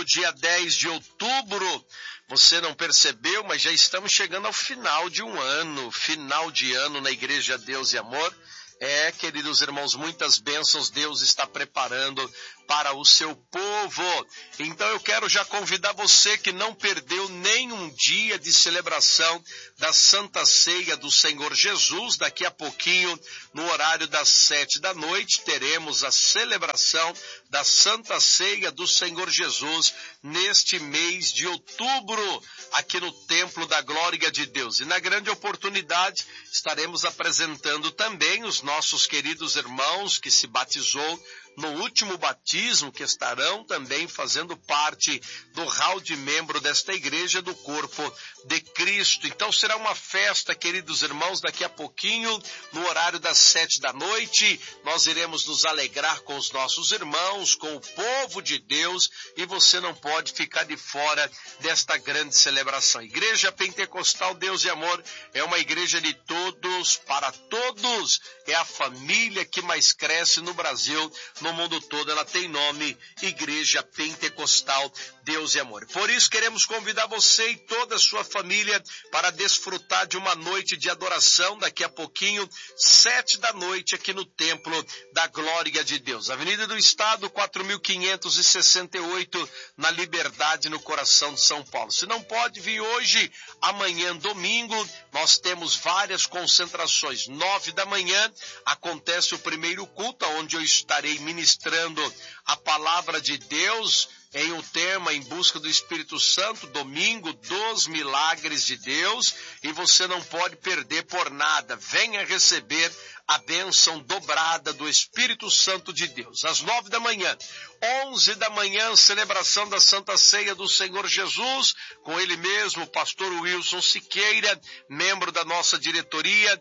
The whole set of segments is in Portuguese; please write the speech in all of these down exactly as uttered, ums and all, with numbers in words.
dia dez de outubro. Você não percebeu, mas já estamos chegando ao final de um ano, final de ano na Igreja Deus e Amor. É, queridos irmãos, muitas bênçãos Deus está preparando para o seu povo. Então eu quero já convidar você que não perdeu nenhum dia de celebração da Santa Ceia do Senhor Jesus. Daqui a pouquinho, no horário das sete da noite, teremos a celebração da Santa Ceia do Senhor Jesus neste mês de outubro, aqui no Templo da Glória de Deus. E na grande oportunidade, estaremos apresentando também os nossos queridos irmãos que se batizou no último batismo, que estarão também fazendo parte do hall de membro desta igreja do corpo de Cristo. Então será uma festa, queridos irmãos, daqui a pouquinho, no horário das sete da noite, nós iremos nos alegrar com os nossos irmãos, com o povo de Deus, e você não pode ficar de fora desta grande celebração. Igreja Pentecostal Deus e Amor é uma igreja de todos, para todos, é a família que mais cresce no Brasil, no mundo todo. Ela tem nome Igreja Pentecostal Deus e Amor. Por isso queremos convidar você e toda a sua família para desfrutar de uma noite de adoração daqui a pouquinho, sete da noite, aqui no Templo da Glória de Deus. Avenida do Estado, quatro mil quinhentos e sessenta e oito, na Liberdade, no coração de São Paulo. Se não pode vir hoje, amanhã, domingo, nós temos várias concentrações. Nove da manhã acontece o primeiro culto, onde eu estarei ministrando a palavra de Deus em um tema Em Busca do Espírito Santo, domingo dos milagres de Deus, e você não pode perder por nada. Venha receber a bênção dobrada do Espírito Santo de Deus. Às nove da manhã, onze da manhã, celebração da Santa Ceia do Senhor Jesus, com ele mesmo, o pastor Wilson Siqueira, membro da nossa diretoria,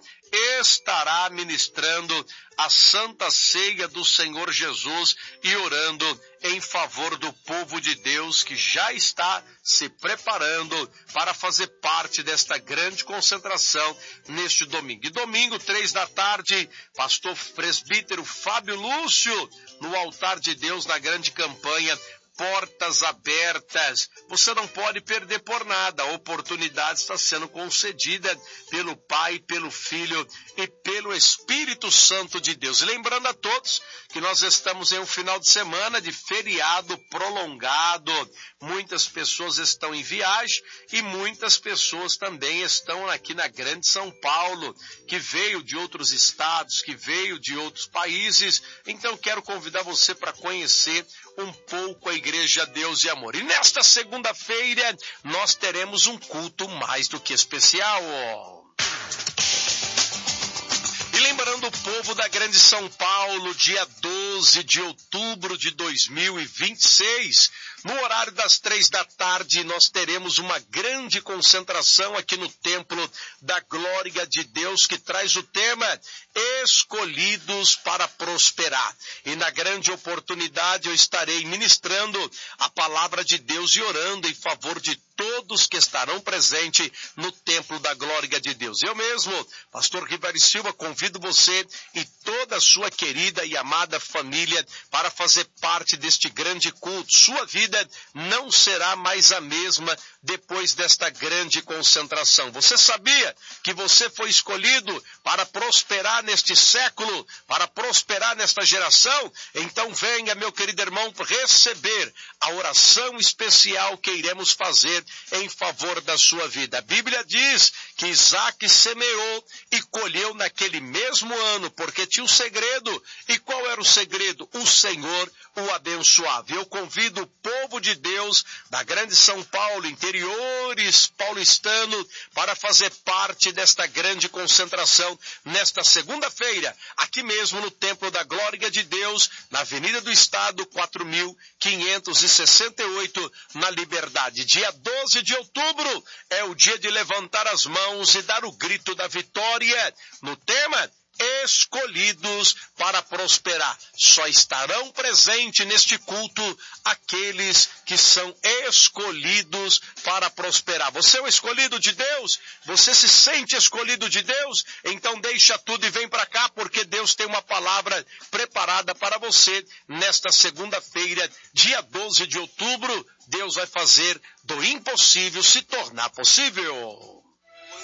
estará ministrando a Santa Ceia do Senhor Jesus e orando em favor do povo de Deus que já está se preparando para fazer parte desta grande concentração neste domingo. E domingo, três da tarde, pastor presbítero Fábio Lúcio, no altar de Deus, na grande campanha Portas Abertas. Você não pode perder por nada. A oportunidade está sendo concedida pelo Pai, pelo Filho e pelo Espírito Santo de Deus. E lembrando a todos que nós estamos em um final de semana de feriado prolongado. Muitas pessoas estão em viagem e muitas pessoas também estão aqui na grande São Paulo, que veio de outros estados, que veio de outros países. Então quero convidar você para conhecer um pouco a Igreja Deus e Amor. E nesta segunda-feira nós teremos um culto mais do que especial. E lembrando o povo da grande São Paulo, dia doze de outubro de dois mil e vinte e seis, no horário das três da tarde, nós teremos uma grande concentração aqui no Templo da Glória de Deus, que traz o tema Escolhidos para Prosperar. E na grande oportunidade eu estarei ministrando a palavra de Deus e orando em favor de todos que estarão presentes no Templo da Glória de Deus. Eu mesmo, pastor Ribeiro Silva, convido você e toda a sua querida e amada família para fazer parte deste grande culto. Sua vida não será mais a mesma depois desta grande concentração. Você sabia que você foi escolhido para prosperar neste século, para prosperar nesta geração? Então venha, meu querido irmão, receber a oração especial que iremos fazer em favor da sua vida. A Bíblia diz que Isaac semeou e colheu naquele mesmo ano, porque tinha um segredo. E qual era o segredo? O Senhor o abençoava. Eu convido o povo de Deus da grande São Paulo, interiores paulistano, para fazer parte desta grande concentração nesta segunda-feira, aqui mesmo no Templo da Glória de Deus, na Avenida do Estado, quatro mil quinhentos e sessenta e oito, na Liberdade. Dia doze de outubro é o dia de levantar as mãos e dar o grito da vitória. No tema Escolhidos para prosperar. Só estarão presentes neste culto aqueles que são escolhidos para prosperar. Você é o escolhido de Deus? Você se sente escolhido de Deus? Então deixa tudo e vem para cá, porque Deus tem uma palavra preparada para você nesta segunda-feira, dia doze de outubro. Deus vai fazer do impossível se tornar possível.